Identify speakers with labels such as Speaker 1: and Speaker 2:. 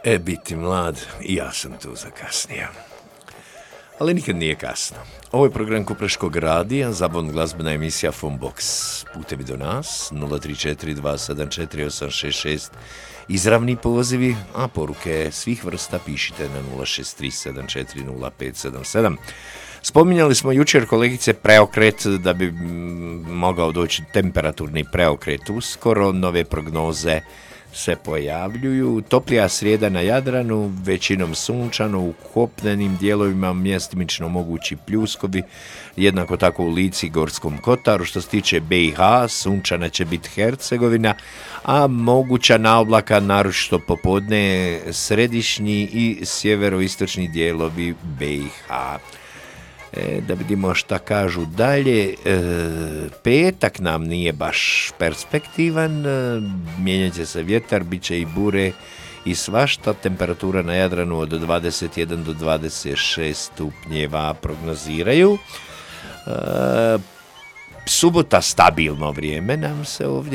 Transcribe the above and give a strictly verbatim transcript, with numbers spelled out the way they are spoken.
Speaker 1: E, biti mlad, i ja sam tu zakasnio. Ali nikad nije kasno. Ovo je program Kupreškog radija, zabavna glazbena emisija Funbox. Putevi do nas, nula tri četiri dva sedam četiri osam šest šest, izravni pozivi, a poruke svih vrsta pišite na nula šest tri sedam četiri nula pet sedam sedam. Spominjali smo jučer, kolegice, preokret, da bi mogao doći temperaturni preokret uskoro, nove prognoze se pojavljuju. Toplija srijeda na Jadranu, većinom sunčano, u kopnenim dijelovima mjestimično mogući pljuskovi, jednako tako u Lici i Gorskom Kotaru. Što se tiče B i H, sunčana će biti Hercegovina, a moguća naoblaka, naročito popodne, središnji i sjeveroistočni dijelovi B i H. E, da vidimo šta kažu dalje. E, petak nam nije baš perspektivan, e, mijenjat će se vjetar, bit će i bure i svašta. Temperatura na Jadranu od dvadeset jedan do dvadeset šest stupnjeva prognoziraju. E, subota stabilno vrijeme nam se ovdje